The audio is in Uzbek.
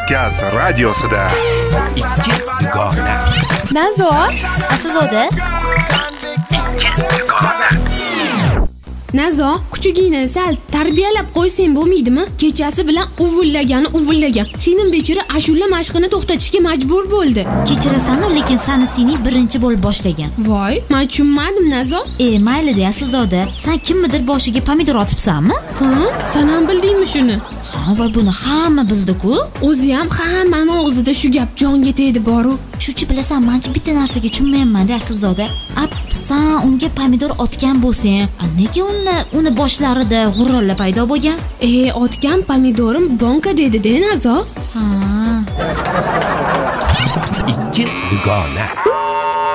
Markaz radiosida ikki dugona. Nazo, Aslzoda. Nazo, kuchugingni sal tarbiyalab qo'ysang bo'lmaydimi? Kechasi bilan uvillagan. Sening bechora ashula mashqini to'xtatishga majbur bo'ldi. Kechirasan-u, lekin seni birinchi bo'lib boshlagan. Voy, men tushunmadim Nazo. Mayli-da Aslzoda. Sen kimnidir boshiga pomidor otibsanmi? Ha, sen ham bildingmi shuni? Ha, voy buni hamma bildi-ku. O'zi ham hammaning og'zida shu gap jonga tegdi boru. Shuchi bilasan, mencha bitta narsaga tushunmayman-da Aslzoda. Sen unga pomidor otgan bo'lsang, nega uni boshlarida g'urralar paydo bo'lgan? Otgan pomidorim banka dedi-da Nazo. Ha. Ikki dugona.